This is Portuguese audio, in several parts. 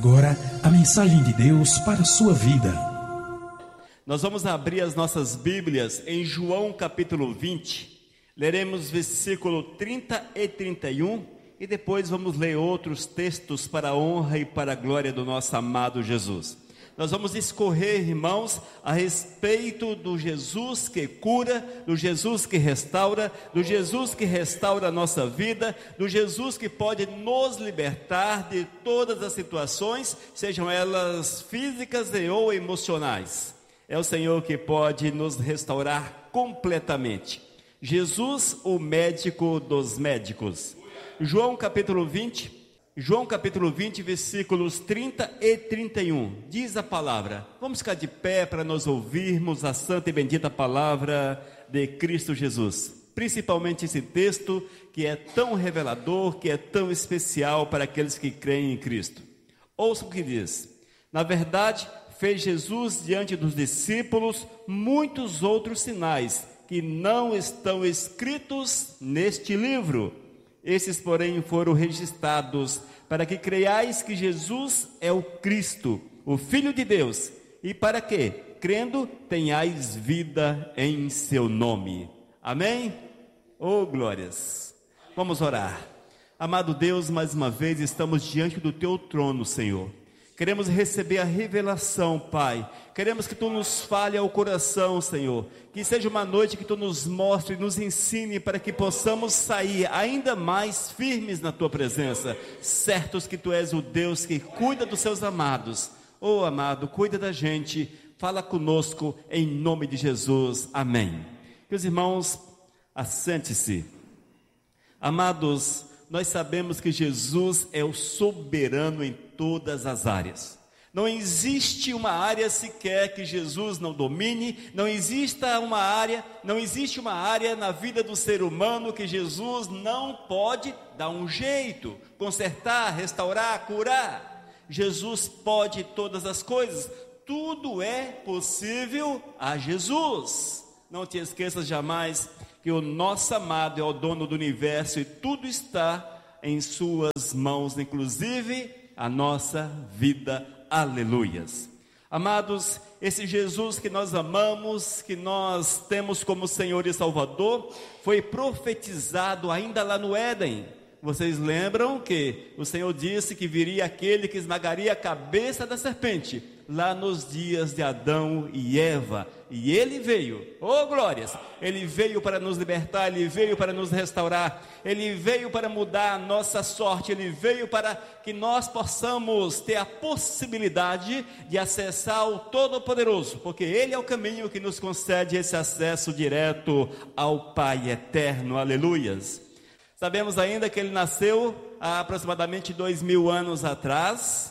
agora a mensagem de Deus para a sua vida. Nós vamos abrir as nossas Bíblias em João capítulo 20. Leremos versículo 30 e 31 e depois vamos ler outros textos para a honra e para a glória do nosso amado Jesus. Nós vamos discorrer, irmãos, a respeito do Jesus que cura, do Jesus que restaura, do Jesus que restaura a nossa vida, do Jesus que pode nos libertar de todas as situações, sejam elas físicas ou emocionais. É o Senhor que pode nos restaurar completamente. Jesus, o médico dos médicos. João capítulo 20, versículos 30 e 31, diz a palavra. Vamos ficar de pé para nós ouvirmos a santa e bendita palavra de Cristo Jesus. Principalmente esse texto que é tão revelador, que é tão especial para aqueles que creem em Cristo. Ouça o que diz. Na verdade, fez Jesus diante dos discípulos muitos outros sinais que não estão escritos neste livro. Esses, porém, foram registrados para que creiais que Jesus é o Cristo, o Filho de Deus, e para que, crendo, tenhais vida em seu nome. Amém? Oh, glórias! Vamos orar. Amado Deus, mais uma vez estamos diante do teu trono, Senhor. Queremos receber a revelação, Pai. Queremos que Tu nos fale ao coração, Senhor. Que seja uma noite que Tu nos mostre, nos ensine, para que possamos sair ainda mais firmes na Tua presença, certos que Tu és o Deus que cuida dos seus amados. Oh, amado, cuida da gente, fala conosco, em nome de Jesus. Amém. Que os irmãos, assente-se. Amados, nós sabemos que Jesus é o soberano em todas as áreas. Não existe uma área sequer que Jesus não domine, não existe uma área na vida do ser humano que Jesus não pode dar um jeito, consertar, restaurar, curar. Jesus pode todas as coisas, tudo é possível a Jesus. Não te esqueças jamais que o nosso amado é o dono do universo e tudo está em suas mãos, inclusive a nossa vida. Aleluias. Amados, esse Jesus que nós amamos, que nós temos como Senhor e Salvador, foi profetizado ainda lá no Éden. Vocês lembram que o Senhor disse que viria aquele que esmagaria a cabeça da serpente, lá nos dias de Adão e Eva, e ele veio, oh glórias, ele veio para nos libertar, ele veio para nos restaurar, ele veio para mudar a nossa sorte, ele veio para que nós possamos ter a possibilidade de acessar o Todo-Poderoso, porque ele é o caminho que nos concede esse acesso direto ao Pai eterno, aleluias. Sabemos ainda que ele nasceu há aproximadamente 2000 anos atrás,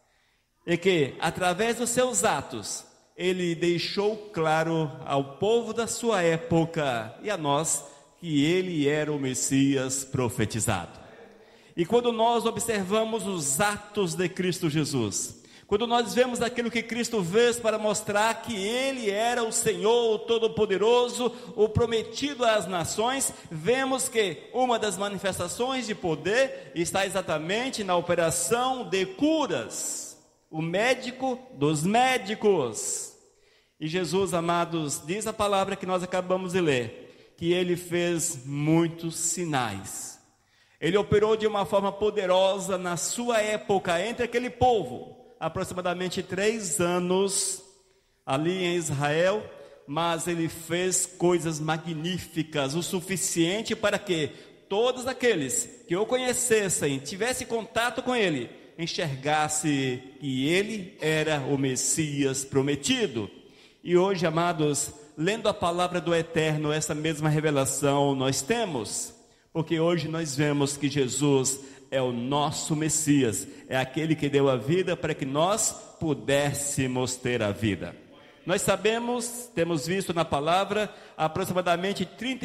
e que, através dos seus atos, ele deixou claro ao povo da sua época e a nós que ele era o Messias profetizado. E quando nós observamos os atos de Cristo Jesus, quando nós vemos aquilo que Cristo fez para mostrar que ele era o Senhor, o Todo-Poderoso, o prometido às nações, vemos que uma das manifestações de poder está exatamente na operação de curas. O médico dos médicos. E Jesus, amados, diz a palavra que nós acabamos de ler, que ele fez muitos sinais. Ele operou de uma forma poderosa na sua época, entre aquele povo, aproximadamente 3 anos, ali em Israel, mas ele fez coisas magníficas, o suficiente para que todos aqueles que o conhecessem, tivessem contato com ele, enxergasse que ele era o Messias prometido. E hoje, amados, lendo a palavra do Eterno, essa mesma revelação nós temos, porque hoje nós vemos que Jesus é o nosso Messias, é aquele que deu a vida para que nós pudéssemos ter a vida. Nós sabemos, temos visto na palavra, aproximadamente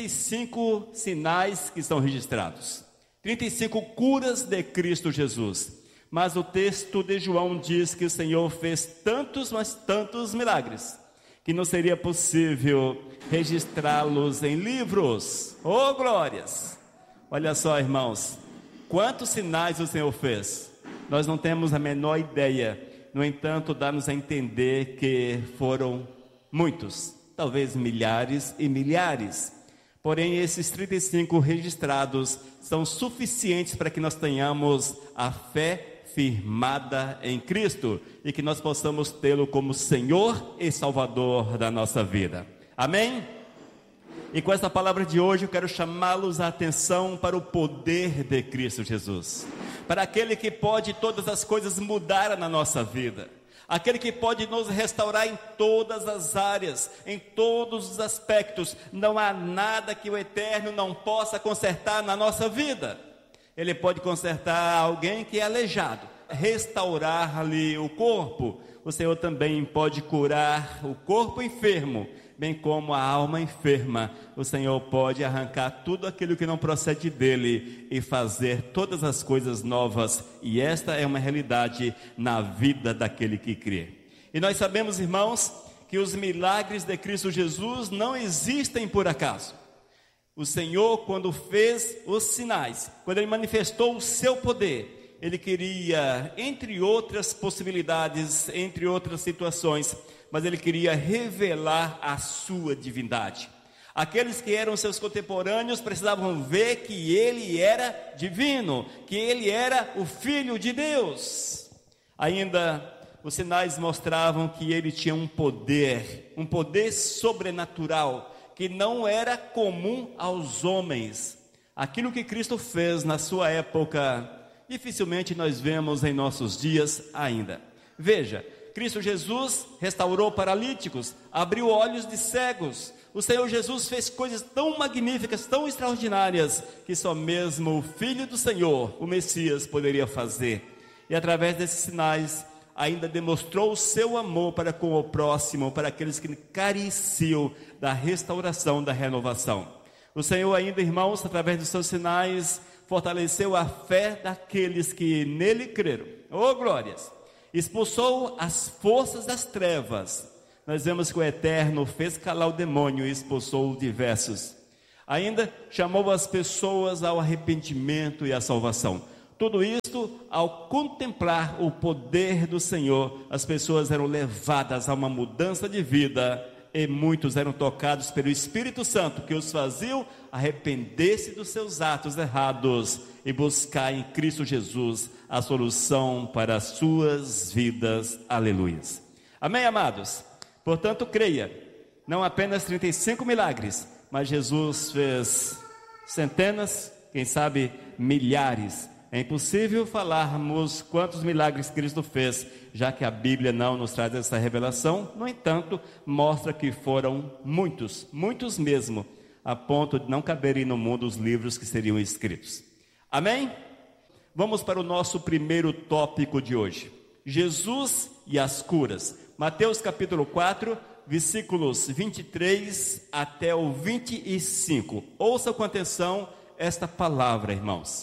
35 sinais que são registrados, 35 curas de Cristo Jesus. Mas o texto de João diz que o Senhor fez tantos, mas tantos milagres, que não seria possível registrá-los em livros. Oh, glórias! Olha só, irmãos, quantos sinais o Senhor fez? Nós não temos a menor ideia. No entanto, dá-nos a entender que foram muitos, talvez milhares e milhares. Porém, esses 35 registrados são suficientes para que nós tenhamos a fé firmada em Cristo e que nós possamos tê-lo como Senhor e Salvador da nossa vida. Amém? E com esta palavra de hoje eu quero chamá-los a atenção para o poder de Cristo Jesus, para aquele que pode todas as coisas mudar na nossa vida, aquele que pode nos restaurar em todas as áreas, em todos os aspectos. Não há nada que o Eterno não possa consertar na nossa vida. Ele pode consertar alguém que é aleijado, restaurar-lhe o corpo. O Senhor também pode curar o corpo enfermo, bem como a alma enferma. O Senhor pode arrancar tudo aquilo que não procede dele e fazer todas as coisas novas. E esta é uma realidade na vida daquele que crê. E nós sabemos, irmãos, que os milagres de Cristo Jesus não existem por acaso. O Senhor, quando fez os sinais, quando Ele manifestou o seu poder, Ele queria, entre outras possibilidades, entre outras situações, mas Ele queria revelar a sua divindade. Aqueles que eram seus contemporâneos precisavam ver que Ele era divino, que Ele era o Filho de Deus. Ainda os sinais mostravam que Ele tinha um poder sobrenatural, que não era comum aos homens. Aquilo que Cristo fez na sua época, dificilmente nós vemos em nossos dias ainda. Veja, Cristo Jesus restaurou paralíticos, abriu olhos de cegos. O Senhor Jesus fez coisas tão magníficas, tão extraordinárias, que só mesmo o Filho do Senhor, o Messias, poderia fazer. E através desses sinais, ainda demonstrou o seu amor para com o próximo, para aqueles que careciam da restauração, da renovação. O Senhor ainda, irmãos, através dos seus sinais, fortaleceu a fé daqueles que nele creram. Oh, glórias! Expulsou as forças das trevas. Nós vemos que o Eterno fez calar o demônio e expulsou diversos. Ainda chamou as pessoas ao arrependimento e à salvação. Tudo isto, ao contemplar o poder do Senhor, as pessoas eram levadas a uma mudança de vida e muitos eram tocados pelo Espírito Santo, que os faziam arrepender-se dos seus atos errados e buscar em Cristo Jesus a solução para as suas vidas. Aleluias. Amém, amados? Portanto, creia, não apenas 35 milagres, mas Jesus fez centenas, quem sabe milhares. É impossível falarmos quantos milagres Cristo fez, já que a Bíblia não nos traz essa revelação. No entanto, mostra que foram muitos, muitos mesmo, a ponto de não caberem no mundo os livros que seriam escritos. Amém? Vamos para o nosso primeiro tópico de hoje. Jesus e as curas. Mateus capítulo 4, versículos 23 até o 25. Ouça com atenção esta palavra, irmãos.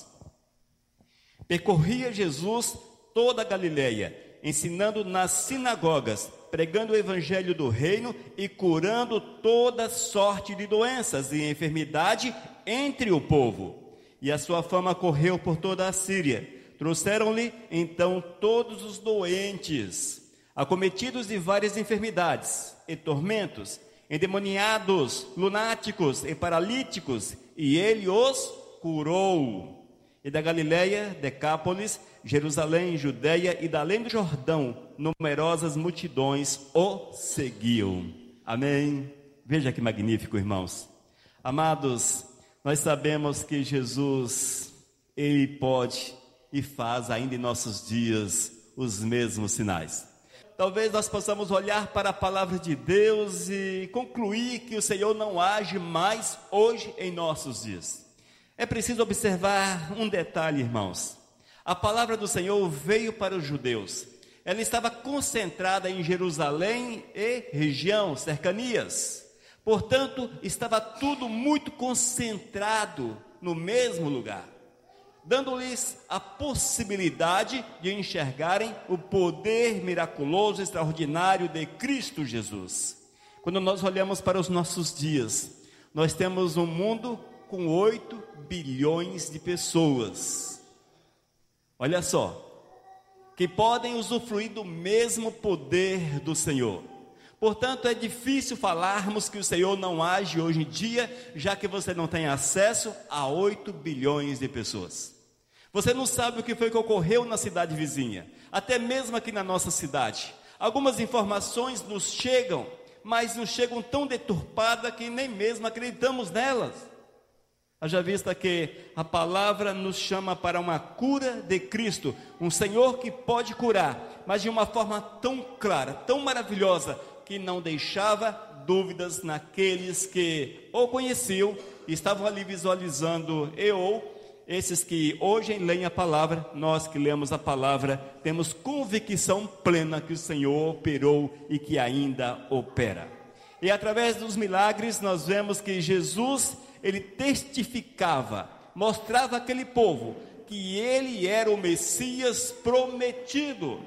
Percorria Jesus toda a Galileia, ensinando nas sinagogas, pregando o evangelho do reino e curando toda sorte de doenças e enfermidade entre o povo. E a sua fama correu por toda a Síria. Trouxeram-lhe então todos os doentes, acometidos de várias enfermidades e tormentos, endemoniados, lunáticos e paralíticos, e ele os curou. E da Galileia, Decápolis, Jerusalém, Judeia e da além do Jordão, numerosas multidões o seguiam. Amém? Veja que magnífico, irmãos. Amados, nós sabemos que Jesus, Ele pode e faz ainda em nossos dias os mesmos sinais. Talvez nós possamos olhar para a palavra de Deus e concluir que o Senhor não age mais hoje em nossos dias. É preciso observar um detalhe, irmãos. A palavra do Senhor veio para os judeus. Ela estava concentrada em Jerusalém e região, cercanias. Portanto, estava tudo muito concentrado no mesmo lugar, dando-lhes a possibilidade de enxergarem o poder miraculoso, extraordinário de Cristo Jesus. Quando nós olhamos para os nossos dias, nós temos um mundo com 8 bilhões de pessoas. Olha só, que podem usufruir do mesmo poder do Senhor. Portanto, é difícil falarmos que o Senhor não age hoje em dia, já que você não tem acesso a 8 bilhões de pessoas. Você não sabe o que foi que ocorreu na cidade vizinha, até mesmo aqui na nossa cidade. Algumas informações nos chegam, mas nos chegam tão deturpadas que nem mesmo acreditamos nelas. Haja vista que a palavra nos chama para uma cura de Cristo, um Senhor que pode curar, mas de uma forma tão clara, tão maravilhosa, que não deixava dúvidas naqueles que o conheciam e estavam ali visualizando, esses que hoje leem a palavra. Nós que lemos a palavra temos convicção plena que o Senhor operou e que ainda opera. E através dos milagres nós vemos que Jesus, ele testificava, mostrava àquele povo que ele era o Messias prometido.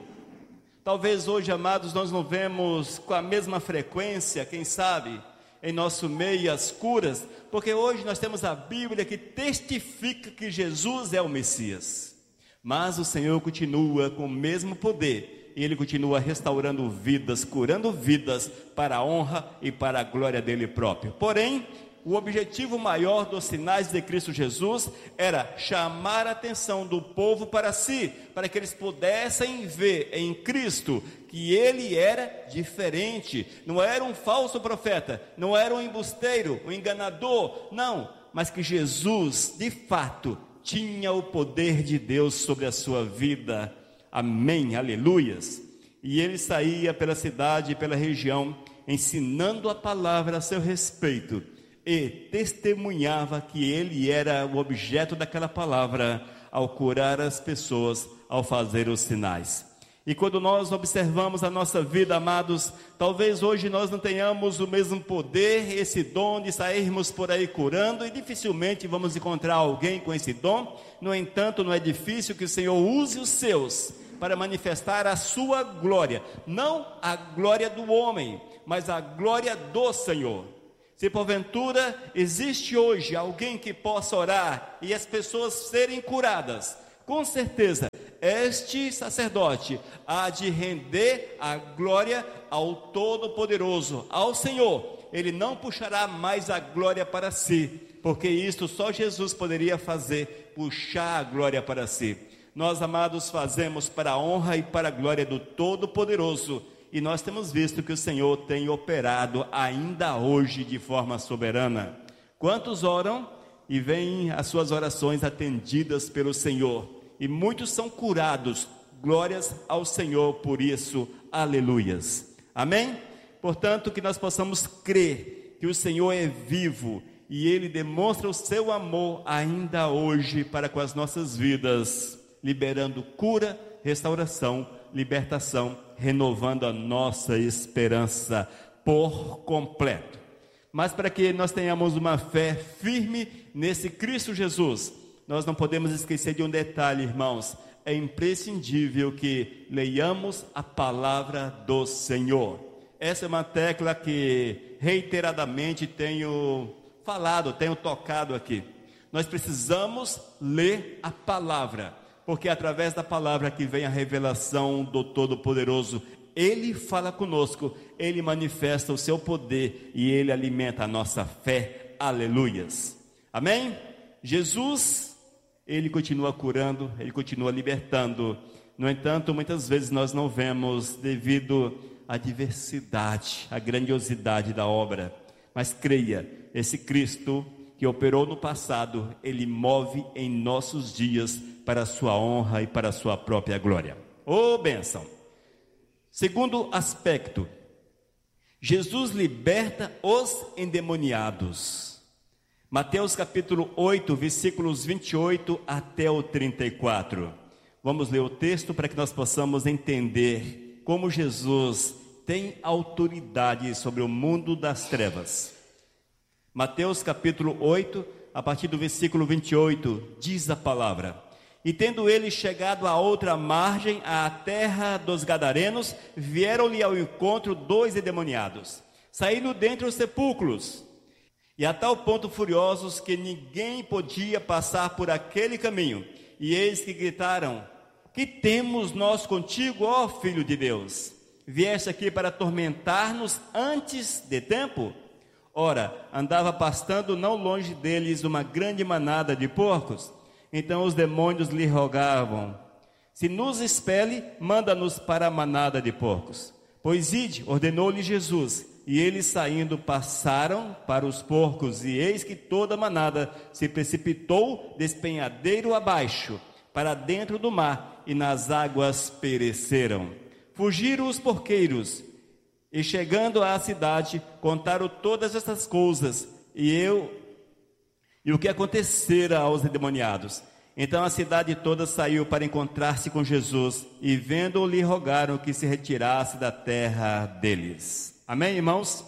Talvez hoje, amados, nós não vemos com a mesma frequência, quem sabe, em nosso meio as curas, porque hoje nós temos a Bíblia que testifica que Jesus é o Messias. Mas o Senhor continua com o mesmo poder, e Ele continua restaurando vidas, curando vidas, para a honra e para a glória dEle próprio. Porém, o objetivo maior dos sinais de Cristo Jesus era chamar a atenção do povo para si, para que eles pudessem ver em Cristo que ele era diferente, não era um falso profeta, não era um embusteiro, um enganador, não, mas que Jesus, de fato, tinha o poder de Deus sobre a sua vida. Amém, aleluias. E ele saía pela cidade e pela região, ensinando a palavra a seu respeito, e testemunhava que ele era o objeto daquela palavra, ao curar as pessoas, ao fazer os sinais. E quando nós observamos a nossa vida, amados, talvez hoje nós não tenhamos o mesmo poder, esse dom de sairmos por aí curando, e dificilmente vamos encontrar alguém com esse dom. No entanto, não é difícil que o Senhor use os seus para manifestar a sua glória, não a glória do homem, mas a glória do Senhor. Se porventura existe hoje alguém que possa orar e as pessoas serem curadas, com certeza este sacerdote há de render a glória ao Todo-Poderoso, ao Senhor. Ele não puxará mais a glória para si, porque isto só Jesus poderia fazer, puxar a glória para si. Nós, amados, fazemos para a honra e para a glória do Todo-Poderoso. E nós temos visto que o Senhor tem operado ainda hoje de forma soberana. Quantos oram e veem as suas orações atendidas pelo Senhor? E muitos são curados. Glórias ao Senhor por isso. Aleluias. Amém? Portanto, que nós possamos crer que o Senhor é vivo e Ele demonstra o seu amor ainda hoje para com as nossas vidas, liberando cura, restauração, libertação, renovando a nossa esperança por completo. Mas para que nós tenhamos uma fé firme nesse Cristo Jesus, nós não podemos esquecer de um detalhe, irmãos. É imprescindível que leiamos a palavra do Senhor. Essa é uma tecla que reiteradamente tenho falado, tenho tocado aqui. Nós precisamos ler a palavra, porque é através da palavra que vem a revelação do Todo-Poderoso. Ele fala conosco, Ele manifesta o seu poder e Ele alimenta a nossa fé. Aleluias. Amém? Jesus, Ele continua curando, Ele continua libertando. No entanto, muitas vezes nós não vemos devido à diversidade, à grandiosidade da obra. Mas creia, esse Cristo que operou no passado, Ele move em nossos dias para a sua honra e para a sua própria glória. Ô bênção! Segundo aspecto, Jesus liberta os endemoniados. Mateus capítulo 8, versículos 28 até o 34. Vamos ler o texto para que nós possamos entender como Jesus tem autoridade sobre o mundo das trevas. Mateus capítulo 8, a partir do versículo 28, diz a palavra: E tendo ele chegado à outra margem, à terra dos Gadarenos, vieram-lhe ao encontro 2 endemoniados, saindo dentre os sepulcros, e a tal ponto furiosos que ninguém podia passar por aquele caminho. E eis que gritaram que temos nós contigo, ó Filho de Deus? Vieste aqui para atormentar-nos antes de tempo? Ora, andava pastando não longe deles uma grande manada de porcos. Então os demônios lhe rogavam: se nos expele, manda-nos para a manada de porcos. Pois ide, ordenou-lhe Jesus. E eles saindo passaram para os porcos, e eis que toda a manada se precipitou despenhadeiro abaixo, para dentro do mar, e nas águas pereceram. Fugiram os porqueiros, e chegando à cidade, contaram todas essas coisas, e o que acontecera aos endemoniados. Então a cidade toda saiu para encontrar-se com Jesus, e vendo-o lhe rogaram que se retirasse da terra deles. Amém, irmãos?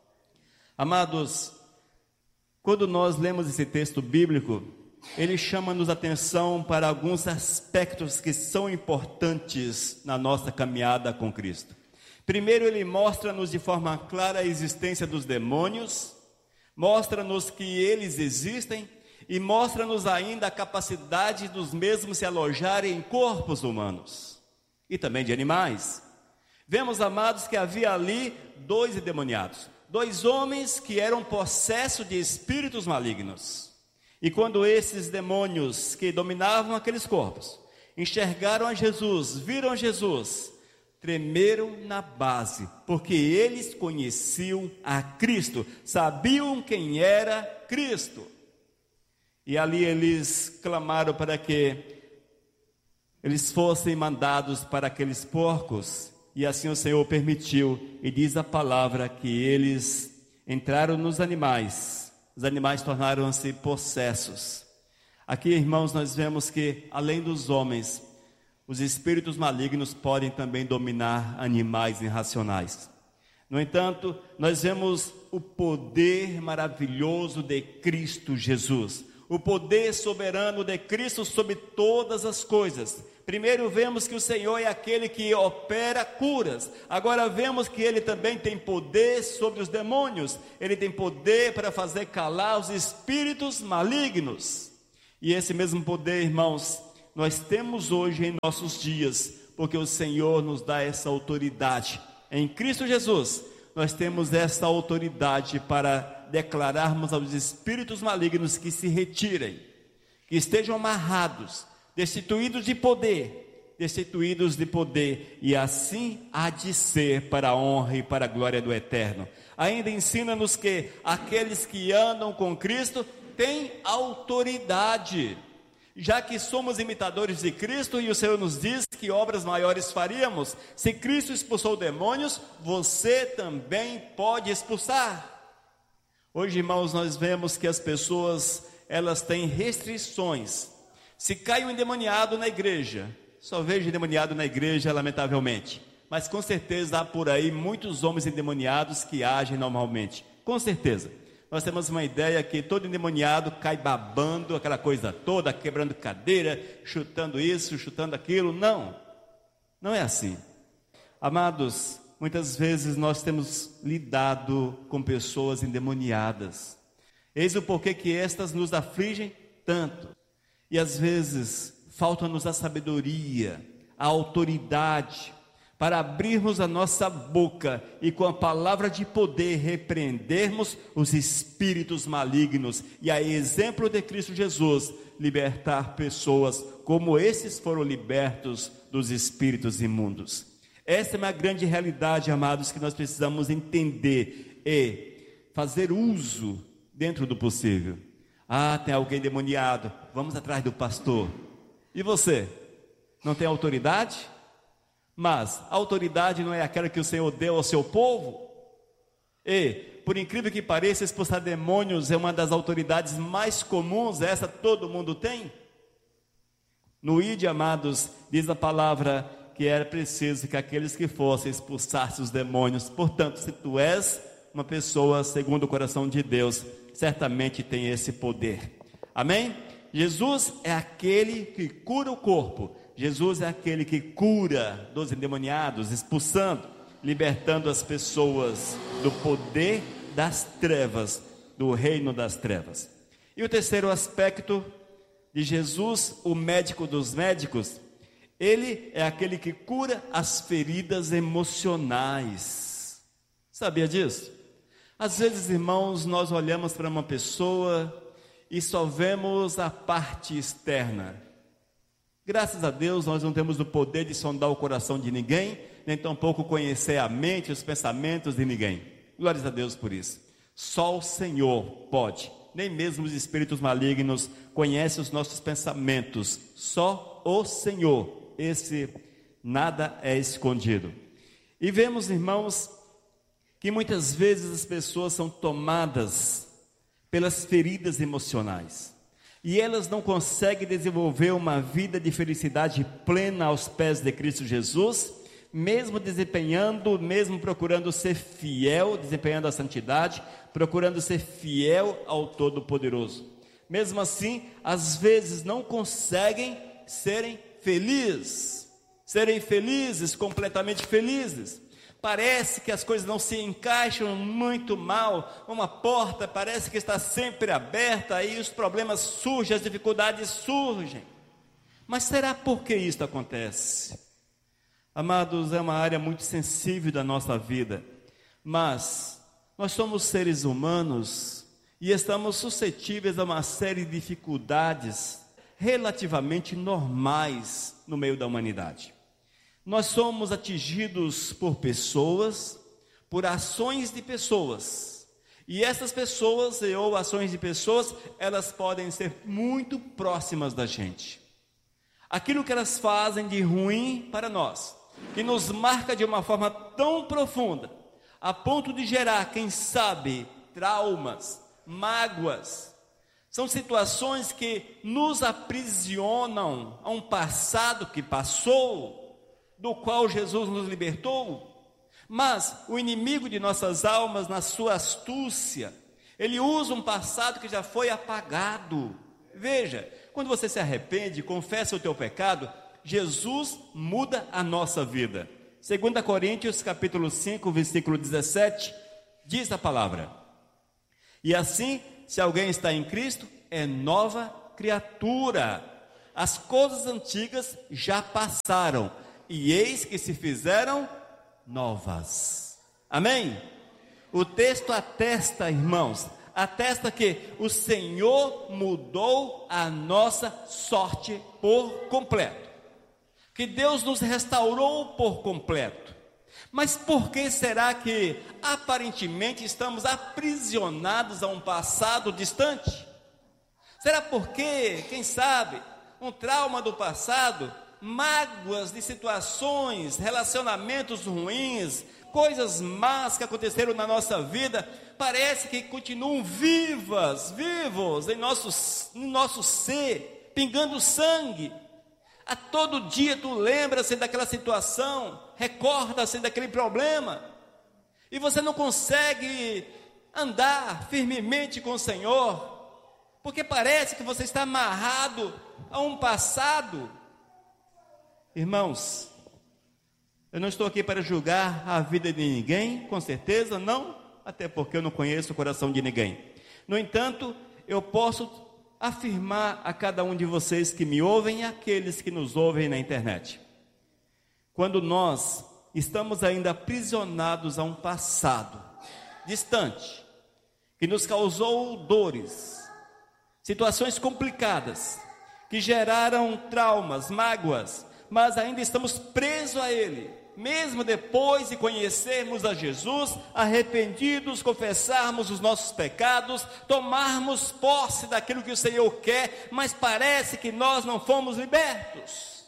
Amados, quando nós lemos esse texto bíblico, ele chama-nos atenção para alguns aspectos que são importantes na nossa caminhada com Cristo. Primeiro, ele mostra-nos de forma clara a existência dos demônios, mostra-nos que eles existem e mostra-nos ainda a capacidade dos mesmos se alojarem em corpos humanos e também de animais. Vemos, amados, que havia ali 2 endemoniados, 2 homens que eram possessos de espíritos malignos. E quando esses demônios que dominavam aqueles corpos enxergaram a Jesus, viram Jesus, tremeram na base, porque eles conheciam a Cristo, sabiam quem era Cristo. E ali eles clamaram para que eles fossem mandados para aqueles porcos. E assim o Senhor permitiu, e diz a palavra que eles entraram nos animais, os animais tornaram-se possessos. Aqui, irmãos, nós vemos que além dos homens, os espíritos malignos podem também dominar animais irracionais. No entanto, nós vemos o poder maravilhoso de Cristo Jesus, o poder soberano de Cristo sobre todas as coisas. Primeiro vemos que o Senhor é aquele que opera curas. Agora vemos que Ele também tem poder sobre os demônios. Ele tem poder para fazer calar os espíritos malignos. E esse mesmo poder, irmãos, nós temos hoje em nossos dias, porque o Senhor nos dá essa autoridade. Em Cristo Jesus, nós temos essa autoridade para declararmos aos espíritos malignos que se retirem, que estejam amarrados, destituídos de poder, e assim há de ser para a honra e para a glória do Eterno. Ainda ensina-nos que aqueles que andam com Cristo têm autoridade, já que somos imitadores de Cristo, e o Senhor nos diz que obras maiores faríamos. Se Cristo expulsou demônios, você também pode expulsar. Hoje, irmãos, nós vemos que as pessoas, elas têm restrições. Se cai um endemoniado na igreja, só vejo endemoniado na igreja, lamentavelmente, mas com certeza há por aí muitos homens endemoniados que agem normalmente, com certeza. Nós temos uma ideia que todo endemoniado cai babando, aquela coisa toda, quebrando cadeira, chutando isso, chutando aquilo. Não é assim. Amados, muitas vezes nós temos lidado com pessoas endemoniadas. Eis o porquê que estas nos afligem tanto. E às vezes falta-nos a sabedoria, a autoridade, para abrirmos a nossa boca e com a palavra de poder repreendermos os espíritos malignos e, a exemplo de Cristo Jesus, libertar pessoas como esses foram libertos dos espíritos imundos. Essa é uma grande realidade, amados, que nós precisamos entender e fazer uso dentro do possível. Tem alguém demoniado, vamos atrás do pastor. E você? Não tem autoridade? Mas a autoridade não é aquela que o Senhor deu ao seu povo? E, por incrível que pareça, expulsar demônios é uma das autoridades mais comuns, essa todo mundo tem. No Ide, amados, diz a palavra que era preciso que aqueles que fossem expulsassem os demônios. Portanto, se tu és uma pessoa segundo o coração de Deus, certamente tem esse poder. Amém? Jesus é aquele que cura o corpo. Jesus é aquele que cura dos endemoniados, expulsando, libertando as pessoas do poder das trevas, do reino das trevas. E o terceiro aspecto de Jesus, o médico dos médicos, Ele é aquele que cura as feridas emocionais. Sabia disso? Às vezes, irmãos, nós olhamos para uma pessoa e só vemos a parte externa. Graças a Deus, nós não temos o poder de sondar o coração de ninguém, nem tampouco conhecer a mente e os pensamentos de ninguém. Glórias a Deus por isso. Só o Senhor pode. Nem mesmo os espíritos malignos conhecem os nossos pensamentos. Só o Senhor. Esse nada é escondido. E vemos, irmãos, que muitas vezes as pessoas são tomadas pelas feridas emocionais. E elas não conseguem desenvolver uma vida de felicidade plena aos pés de Cristo Jesus, mesmo desempenhando, mesmo procurando ser fiel, desempenhando a santidade, procurando ser fiel ao Todo-Poderoso. Mesmo assim, às vezes não conseguem serem felizes, completamente felizes. Parece que as coisas não se encaixam muito mal, uma porta parece que está sempre aberta, aí os problemas surgem, as dificuldades surgem. Mas será por que isso acontece? Amados, é uma área muito sensível da nossa vida, mas nós somos seres humanos e estamos suscetíveis a uma série de dificuldades relativamente normais no meio da humanidade. Nós somos atingidos por pessoas, por ações de pessoas, e essas pessoas ou ações de pessoas, elas podem ser muito próximas da gente. Aquilo que elas fazem de ruim para nós, que nos marca de uma forma tão profunda, a ponto de gerar, quem sabe, traumas, mágoas. São situações que nos aprisionam a um passado que passou, do qual Jesus nos libertou. Mas o inimigo de nossas almas, na sua astúcia, ele usa um passado que já foi apagado. Veja, quando você se arrepende, confessa o teu pecado, Jesus muda a nossa vida. 2 Coríntios capítulo 5, versículo 17, diz a palavra: e assim, se alguém está em Cristo, é nova criatura. As coisas antigas já passaram, e eis que se fizeram novas. Amém? O texto atesta, irmãos, atesta que o Senhor mudou a nossa sorte por completo, que Deus nos restaurou por completo. Mas por que será que aparentemente estamos aprisionados a um passado distante? Será porque, quem sabe, um trauma do passado, mágoas de situações, relacionamentos ruins, coisas más que aconteceram na nossa vida, parece que continuam vivos em nosso ser, pingando sangue. A todo dia tu lembra-se daquela situação, recorda-se daquele problema, e você não consegue andar firmemente com o Senhor, porque parece que você está amarrado a um passado. Irmãos, eu não estou aqui para julgar a vida de ninguém, com certeza não, até porque eu não conheço o coração de ninguém. No entanto, eu posso afirmar a cada um de vocês que me ouvem e aqueles que nos ouvem na internet: quando nós estamos ainda aprisionados a um passado distante, que nos causou dores, situações complicadas, que geraram traumas, mágoas, mas ainda estamos presos a ele, mesmo depois de conhecermos a Jesus, arrependidos, confessarmos os nossos pecados, tomarmos posse daquilo que o Senhor quer, mas parece que nós não fomos libertos.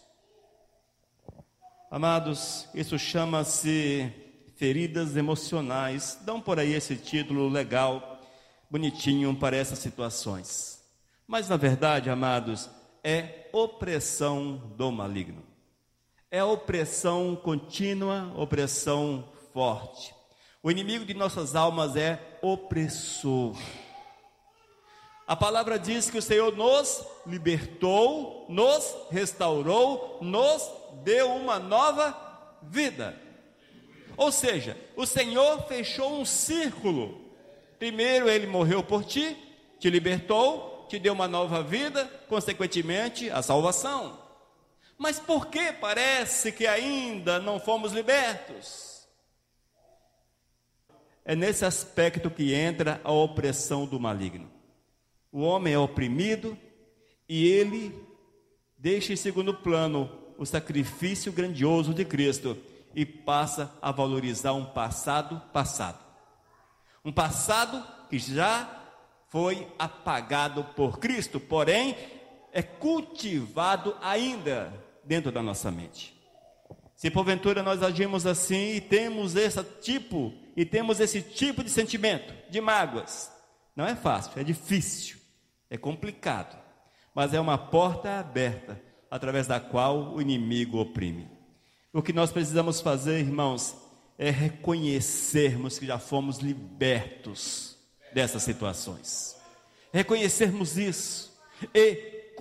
Amados, isso chama-se feridas emocionais. Dão por aí esse título legal, bonitinho para essas situações. Mas na verdade, amados, é opressão do maligno. É opressão contínua, opressão forte. O inimigo de nossas almas é opressor. A palavra diz que o Senhor nos libertou, nos restaurou, nos deu uma nova vida. Ou seja, o Senhor fechou um círculo. Primeiro Ele morreu por ti, te libertou, te deu uma nova vida, consequentemente a salvação. Mas por que parece que ainda não fomos libertos? É nesse aspecto que entra a opressão do maligno. O homem é oprimido e ele deixa em segundo plano o sacrifício grandioso de Cristo e passa a valorizar um passado passado. Um passado que já foi apagado por Cristo, porém é cultivado ainda dentro da nossa mente. Se porventura nós agimos assim e temos esse tipo de sentimento, de mágoas, não é fácil, é difícil, é complicado, mas é uma porta aberta através da qual o inimigo oprime. O que nós precisamos fazer, irmãos, é reconhecermos que já fomos libertos dessas situações. Reconhecermos isso e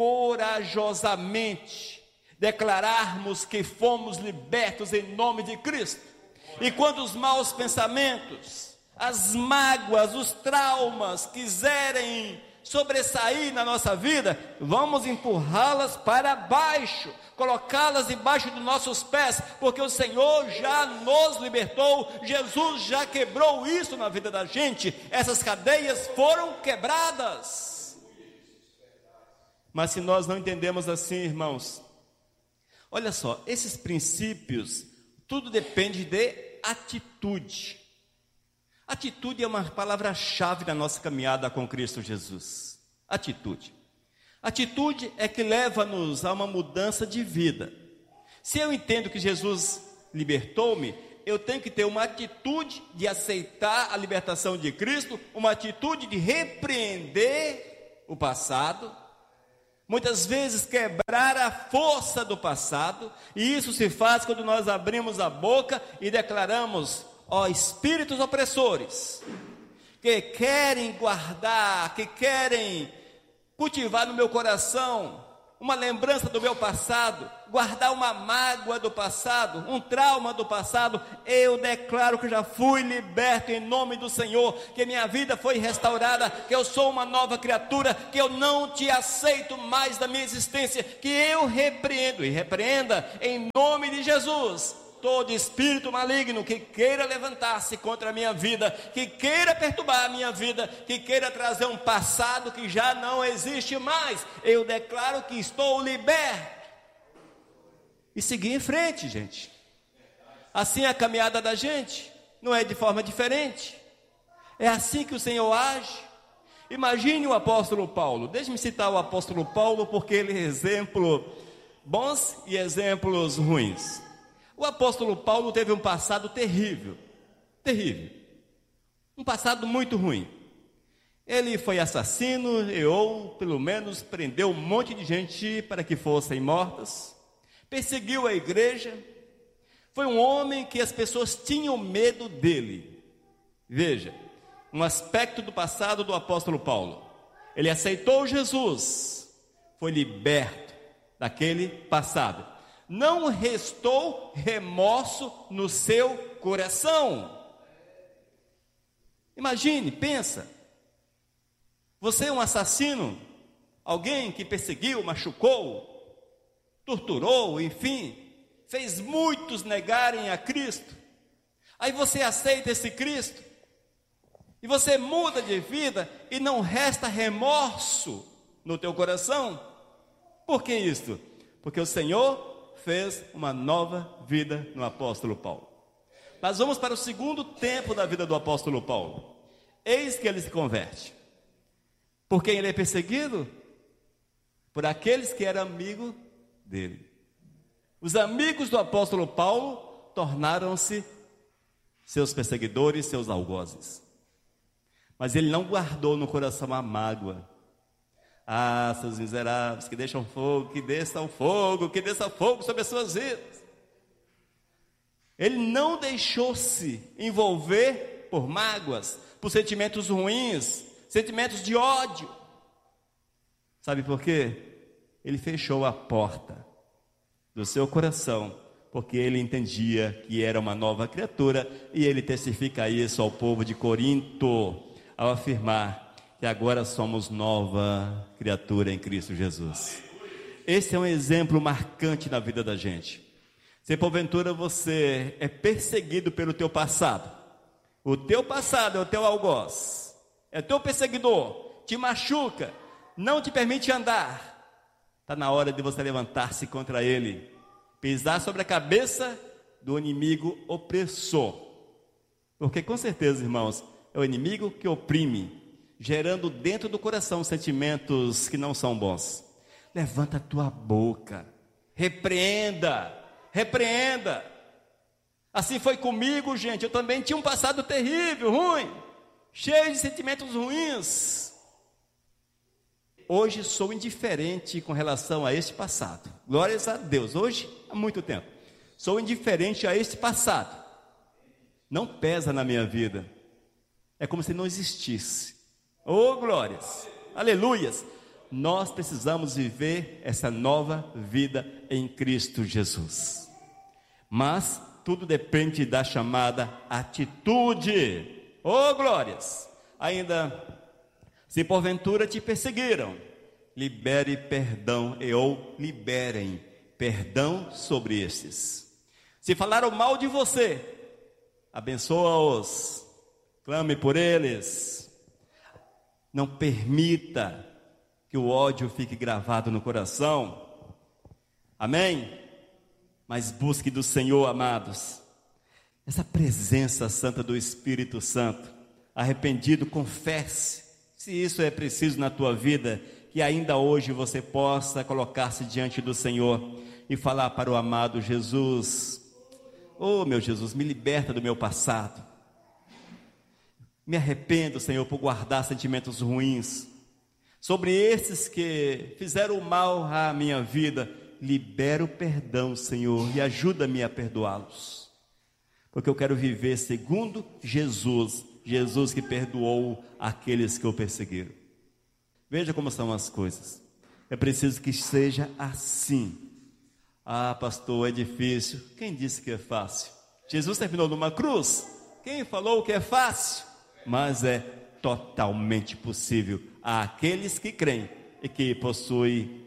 corajosamente declararmos que fomos libertos em nome de Cristo. E quando os maus pensamentos, as mágoas, os traumas quiserem sobressair na nossa vida, vamos empurrá-las para baixo, colocá-las debaixo dos nossos pés, porque o Senhor já nos libertou, Jesus já quebrou isso na vida da gente, essas cadeias foram quebradas. Mas se nós não entendemos assim, irmãos, olha só, esses princípios, tudo depende de atitude. Atitude é uma palavra-chave da nossa caminhada com Cristo Jesus. Atitude. Atitude é que leva-nos a uma mudança de vida. Se eu entendo que Jesus libertou-me, eu tenho que ter uma atitude de aceitar a libertação de Cristo, uma atitude de repreender o passado, muitas vezes quebrar a força do passado, e isso se faz quando nós abrimos a boca e declaramos: ó espíritos opressores, que querem guardar, que querem cultivar no meu coração uma lembrança do meu passado, guardar uma mágoa do passado, um trauma do passado, eu declaro que já fui liberto em nome do Senhor, que minha vida foi restaurada, que eu sou uma nova criatura, que eu não te aceito mais da minha existência, que eu repreendo e repreenda em nome de Jesus todo espírito maligno que queira levantar-se contra a minha vida, que queira perturbar a minha vida, que queira trazer um passado que já não existe mais. Eu declaro que estou liberto. E seguir em frente, gente. Assim é a caminhada da gente, não é de forma diferente. É assim que o Senhor age. Imagine o apóstolo Paulo. Deixe-me citar o apóstolo Paulo, porque ele é exemplo bons e exemplos ruins. O apóstolo Paulo teve um passado terrível, um passado muito ruim. Ele foi assassino, ou pelo menos prendeu um monte de gente para que fossem mortas, perseguiu a igreja, foi um homem que as pessoas tinham medo dele. Veja, um aspecto do passado do apóstolo Paulo: ele aceitou Jesus, foi liberto daquele passado. Não restou remorso no seu coração. Imagine, pensa, você é um assassino, alguém que perseguiu, machucou, torturou, enfim, fez muitos negarem a Cristo. Aí você aceita esse Cristo, e você muda de vida, e não resta remorso no teu coração. Por que isso? Porque o Senhor fez uma nova vida no apóstolo Paulo. Mas vamos para o segundo tempo da vida do apóstolo Paulo. Eis que ele se converte. Por quem ele é perseguido? Por aqueles que eram amigos dele. Os amigos do apóstolo Paulo tornaram-se seus perseguidores, seus algozes. Mas ele não guardou no coração a mágoa. Ah, seus miseráveis, que deixam fogo, que desça fogo sobre as suas vidas. Ele não deixou-se envolver por mágoas, por sentimentos ruins, sentimentos de ódio. Sabe por quê? Ele fechou a porta do seu coração, porque ele entendia que era uma nova criatura, e ele testifica isso ao povo de Corinto, ao afirmar que agora somos nova criatura em Cristo Jesus. Esse é um exemplo marcante na vida da gente. Se porventura você é perseguido pelo teu passado, o teu passado é o teu algoz, é o teu perseguidor, te machuca, não te permite andar, está na hora de você levantar-se contra ele, pisar sobre a cabeça do inimigo opressor, porque com certeza, irmãos, é o inimigo que oprime, gerando dentro do coração sentimentos que não são bons. Levanta a tua boca, repreenda. Assim foi comigo, gente. Eu também tinha um passado terrível, ruim, cheio de sentimentos ruins. Hoje sou indiferente com relação a este passado. Glórias a Deus. Hoje, há muito tempo, sou indiferente a este passado. Não pesa na minha vida. É como se não existisse. Oh, glórias, aleluias. Nós precisamos viver essa nova vida em Cristo Jesus. Mas tudo depende da chamada atitude. Oh, glórias! Ainda, se porventura te perseguiram, libere perdão ou liberem perdão sobre estes. Se falaram mal de você, abençoa-os, clame por eles. Não permita que o ódio fique gravado no coração. Amém? Mas busque do Senhor, amados, essa presença santa do Espírito Santo. Arrependido, confesse, se isso é preciso na tua vida, que ainda hoje você possa colocar-se diante do Senhor e falar para o amado Jesus: oh, meu Jesus, me liberta do meu passado. Me arrependo, Senhor, por guardar sentimentos ruins. Sobre esses que fizeram mal à minha vida, libera o perdão, Senhor, e ajuda-me a perdoá-los. Porque eu quero viver segundo Jesus, Jesus que perdoou aqueles que o perseguiram. Veja como são as coisas. É preciso que seja assim. Ah, pastor, é difícil. Quem disse que é fácil? Jesus terminou numa cruz. Quem falou que é fácil? Mas é totalmente possível àqueles que creem e que possuem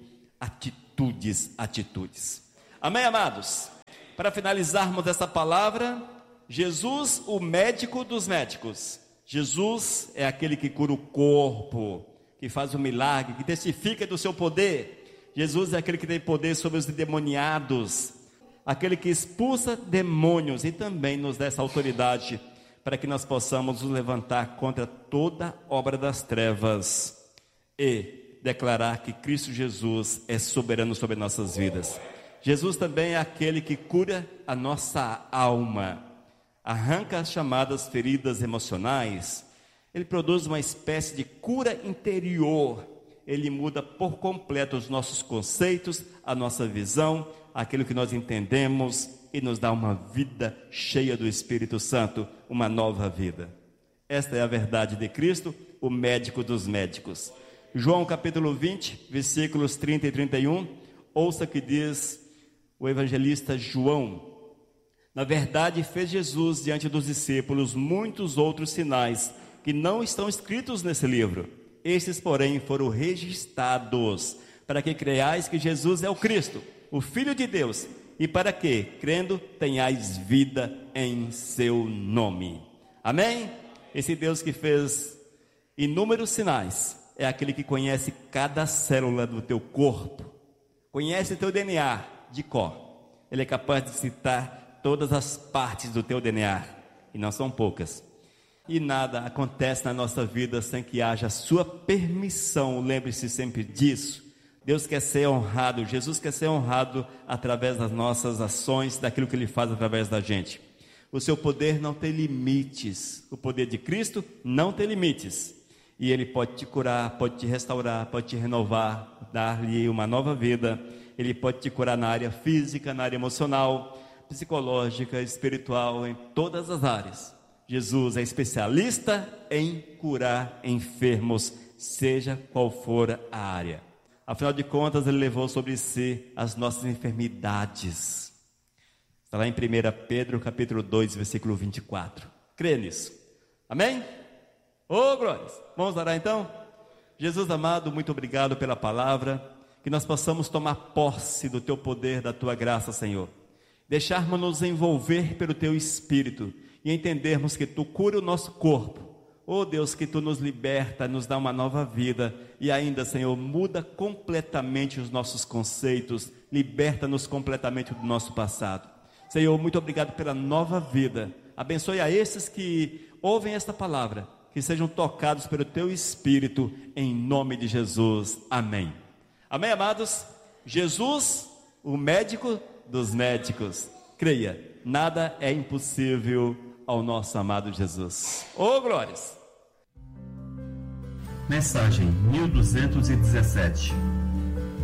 atitudes. Amém, amados? Para finalizarmos essa palavra, Jesus, o médico dos médicos. Jesus é aquele que cura o corpo, que faz o milagre, que testifica do seu poder. Jesus é aquele que tem poder sobre os endemoniados, aquele que expulsa demônios e também nos dá essa autoridade para que nós possamos nos levantar contra toda obra das trevas e declarar que Cristo Jesus é soberano sobre nossas vidas. Jesus também é aquele que cura a nossa alma, arranca as chamadas feridas emocionais. Ele produz uma espécie de cura interior. Ele muda por completo os nossos conceitos, a nossa visão, aquilo que nós entendemos, e nos dá uma vida cheia do Espírito Santo, uma nova vida. Esta é a verdade de Cristo, o médico dos médicos. João capítulo 20, versículos 30 e 31, ouça que diz o evangelista João: na verdade fez Jesus diante dos discípulos muitos outros sinais que não estão escritos nesse livro. Estes, porém, foram registrados para que creiais que Jesus é o Cristo, o Filho de Deus, e para que, crendo, tenhais vida em seu nome. Amém? Esse Deus que fez inúmeros sinais é aquele que conhece cada célula do teu corpo, conhece teu DNA de cor. Ele é capaz de citar todas as partes do teu DNA, e não são poucas. E nada acontece na nossa vida sem que haja a sua permissão. Lembre-se sempre disso. Deus quer ser honrado, Jesus quer ser honrado através das nossas ações, daquilo que Ele faz através da gente. O seu poder não tem limites. O poder de Cristo não tem limites. E Ele pode te curar, pode te restaurar, pode te renovar, dar-lhe uma nova vida. Ele pode te curar na área física, na área emocional, psicológica, espiritual, em todas as áreas. Jesus é especialista em curar enfermos, seja qual for a área. Afinal de contas, Ele levou sobre si as nossas enfermidades. Está lá em 1 Pedro, capítulo 2, versículo 24. Crê nisso. Amém? Glórias! Vamos orar então? Jesus amado, muito obrigado pela palavra. que nós possamos tomar posse do Teu poder, da Tua graça, Senhor. Deixarmos-nos envolver pelo Teu Espírito e entendermos que Tu cura o nosso corpo. Oh Deus, que Tu nos liberta, nos dá uma nova vida e ainda, Senhor, muda completamente os nossos conceitos, liberta-nos completamente do nosso passado. Senhor, muito obrigado pela nova vida. Abençoe a esses que ouvem esta palavra, que sejam tocados pelo Teu Espírito, em nome de Jesus. Amém. Amém, amados? Jesus, o médico dos médicos. Creia, nada é impossível ao nosso amado Jesus. Ô, glórias! Mensagem 1217.